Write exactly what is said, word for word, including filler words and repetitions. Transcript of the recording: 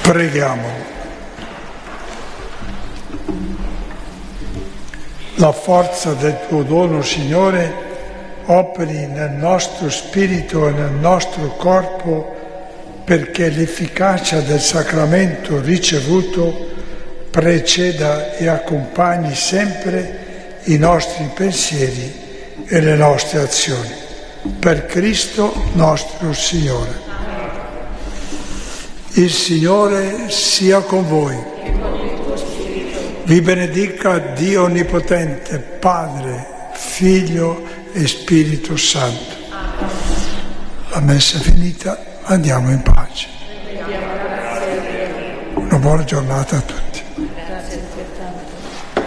Preghiamo. La forza del tuo dono, Signore, operi nel nostro spirito e nel nostro corpo perché l'efficacia del sacramento ricevuto preceda e accompagni sempre i nostri pensieri e le nostre azioni. Per Cristo nostro Signore. Il Signore sia con voi. Vi benedica Dio Onnipotente, Padre, Figlio e Spirito Santo. La messa è finita, andiamo in pace. Una buona giornata a tutti.